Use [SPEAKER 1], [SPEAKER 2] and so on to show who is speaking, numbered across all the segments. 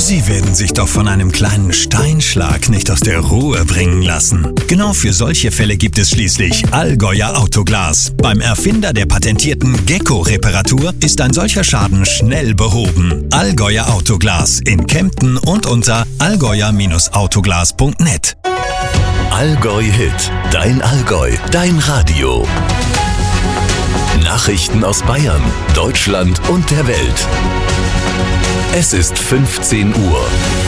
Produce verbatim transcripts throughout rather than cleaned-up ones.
[SPEAKER 1] Sie werden sich doch von einem kleinen Steinschlag nicht aus der Ruhe bringen lassen. Genau für solche Fälle gibt es schließlich Allgäuer Autoglas. Beim Erfinder der patentierten Gecko-Reparatur ist ein solcher Schaden schnell behoben. Allgäuer Autoglas in Kempten und unter allgäuer Autoglas punkt net.
[SPEAKER 2] Allgäu Hit, dein Allgäu, dein Radio. Nachrichten aus Bayern, Deutschland und der Welt. Es ist fünfzehn Uhr.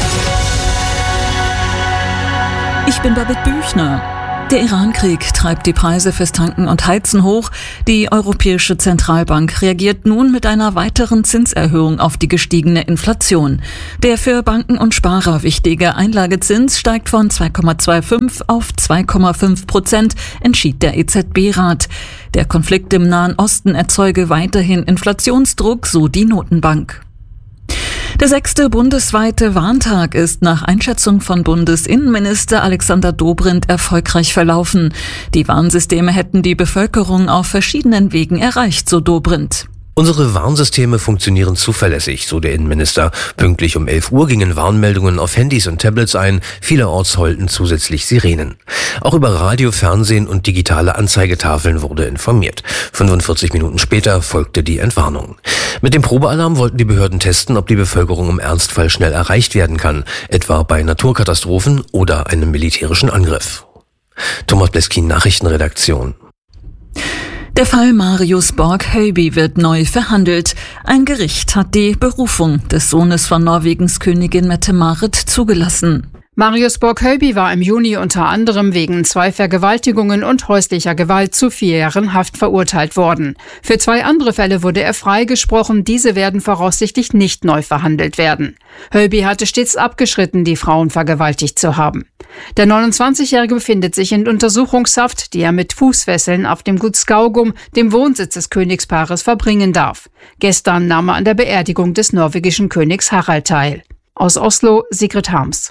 [SPEAKER 3] Ich bin Babette Büchner. Der Iran-Krieg treibt die Preise fürs Tanken und Heizen hoch. Die Europäische Zentralbank reagiert nun mit einer weiteren Zinserhöhung auf die gestiegene Inflation. Der für Banken und Sparer wichtige Einlagezins steigt von zwei Komma fünfundzwanzig auf zwei Komma fünf Prozent, entschied der E Z B-Rat. Der Konflikt im Nahen Osten erzeuge weiterhin Inflationsdruck, so die Notenbank. Der sechste bundesweite Warntag ist nach Einschätzung von Bundesinnenminister Alexander Dobrindt erfolgreich verlaufen. Die Warnsysteme hätten die Bevölkerung auf verschiedenen Wegen erreicht, so Dobrindt.
[SPEAKER 4] Unsere Warnsysteme funktionieren zuverlässig, so der Innenminister. Pünktlich um elf Uhr gingen Warnmeldungen auf Handys und Tablets ein. Vielerorts heulten zusätzlich Sirenen. Auch über Radio, Fernsehen und digitale Anzeigetafeln wurde informiert. fünfundvierzig Minuten später folgte die Entwarnung. Mit dem Probealarm wollten die Behörden testen, ob die Bevölkerung im Ernstfall schnell erreicht werden kann, etwa bei Naturkatastrophen oder einem militärischen Angriff. Thomas Bleskin, Nachrichtenredaktion.
[SPEAKER 3] Der Fall Marius Borg-Høiby wird neu verhandelt. Ein Gericht hat die Berufung des Sohnes von Norwegens Königin Mette-Marit zugelassen.
[SPEAKER 5] Marius Borg-Høiby war im Juni unter anderem wegen zwei Vergewaltigungen und häuslicher Gewalt zu vier Jahren Haft verurteilt worden. Für zwei andere Fälle wurde er freigesprochen. Diese werden voraussichtlich nicht neu verhandelt werden. Høiby hatte stets abgeschritten, die Frauen vergewaltigt zu haben. Der neunundzwanzigjährige befindet sich in Untersuchungshaft, die er mit Fußfesseln auf dem Gut Skaugum, dem Wohnsitz des Königspaares, verbringen darf. Gestern nahm er an der Beerdigung des norwegischen Königs Harald teil. Aus Oslo, Sigrid Harms.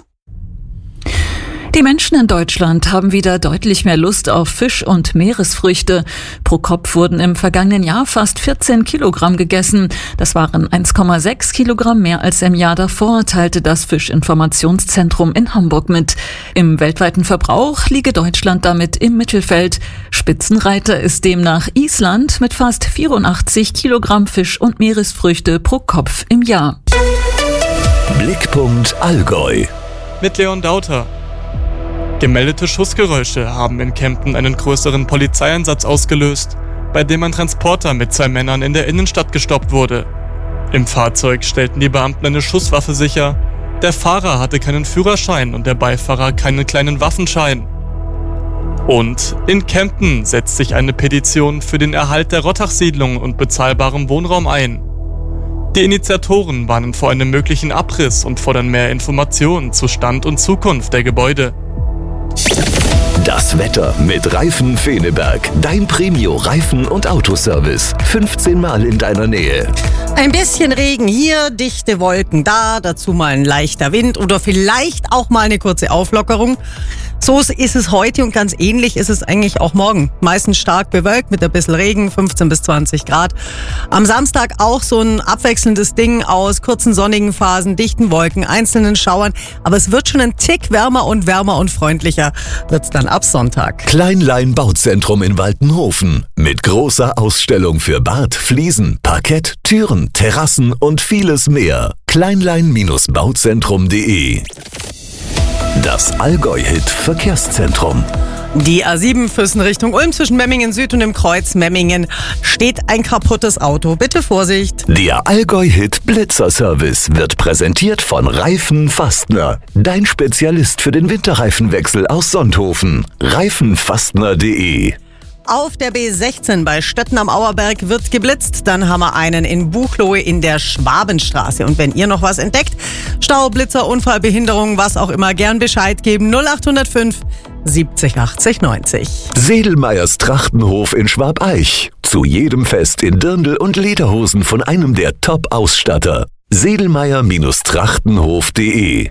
[SPEAKER 3] Die Menschen in Deutschland haben wieder deutlich mehr Lust auf Fisch und Meeresfrüchte. Pro Kopf wurden im vergangenen Jahr fast vierzehn Kilogramm gegessen. Das waren eins Komma sechs Kilogramm mehr als im Jahr davor, teilte das Fischinformationszentrum in Hamburg mit. Im weltweiten Verbrauch liege Deutschland damit im Mittelfeld. Spitzenreiter ist demnach Island mit fast vierundachtzig Kilogramm Fisch und Meeresfrüchte pro Kopf im Jahr.
[SPEAKER 2] Blickpunkt Allgäu.
[SPEAKER 6] Mit Leon Dauter. Gemeldete Schussgeräusche haben in Kempten einen größeren Polizeieinsatz ausgelöst, bei dem ein Transporter mit zwei Männern in der Innenstadt gestoppt wurde. Im Fahrzeug stellten die Beamten eine Schusswaffe sicher. Der Fahrer hatte keinen Führerschein und der Beifahrer keinen kleinen Waffenschein. Und in Kempten setzt sich eine Petition für den Erhalt der Rottach-Siedlung und bezahlbarem Wohnraum ein. Die Initiatoren warnen vor einem möglichen Abriss und fordern mehr Informationen zu Stand und Zukunft der Gebäude.
[SPEAKER 2] Das Wetter mit Reifen Feneberg. Dein Premio-Reifen- und Autoservice. fünfzehn Mal in deiner Nähe.
[SPEAKER 7] Ein bisschen Regen hier, dichte Wolken da, dazu mal ein leichter Wind oder vielleicht auch mal eine kurze Auflockerung. So ist es heute und ganz ähnlich ist es eigentlich auch morgen. Meistens stark bewölkt mit ein bisschen Regen, fünfzehn bis zwanzig Grad. Am Samstag auch so ein abwechselndes Ding aus kurzen sonnigen Phasen, dichten Wolken, einzelnen Schauern. Aber es wird schon ein Tick wärmer und wärmer und freundlicher wird's dann ab Sonntag.
[SPEAKER 2] Kleinlein Bauzentrum in Waltenhofen. Mit großer Ausstellung für Bad, Fliesen, Parkett, Türen, Terrassen und vieles mehr. kleinlein Bauzentrum punkt de. Das Allgäu-Hit-Verkehrszentrum.
[SPEAKER 7] Die A sieben Füssen Richtung Ulm zwischen Memmingen Süd und dem Kreuz Memmingen steht ein kaputtes Auto. Bitte Vorsicht.
[SPEAKER 2] Der Allgäu-Hit Blitzer-Service wird präsentiert von Reifen Fastner. Dein Spezialist für den Winterreifenwechsel aus Sonthofen. reifenfastner punkt de.
[SPEAKER 7] Auf der B sechzehn bei Stötten am Auerberg wird geblitzt. Dann haben wir einen in Buchloe in der Schwabenstraße. Und wenn ihr noch was entdeckt, Stau, Blitzer, Unfall, Behinderung, was auch immer, gern Bescheid geben. null acht null fünf siebzig achtzig neunzig.
[SPEAKER 2] Sedelmeyers Trachtenhof in Schwabeich. Zu jedem Fest in Dirndl und Lederhosen von einem der Top-Ausstatter. sedelmeyer Trachtenhof punkt de.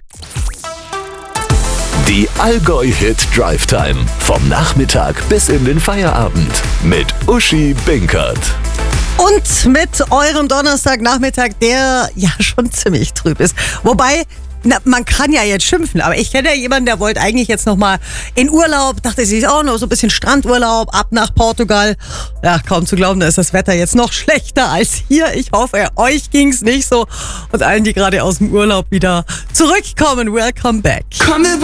[SPEAKER 2] Die Allgäu-Hit Drive Time. Vom Nachmittag bis in den Feierabend. Mit Uschi Binkert.
[SPEAKER 7] Und mit eurem Donnerstagnachmittag, der ja schon ziemlich trüb ist. Wobei, na, man kann ja jetzt schimpfen, aber ich kenne ja jemanden, der wollte eigentlich jetzt nochmal in Urlaub, dachte sich auch noch so ein bisschen Strandurlaub, ab nach Portugal. Ja, kaum zu glauben, da ist das Wetter jetzt noch schlechter als hier. Ich hoffe, euch ging's nicht so. Und allen, die gerade aus dem Urlaub wieder zurückkommen, welcome back.
[SPEAKER 8] Komm, wir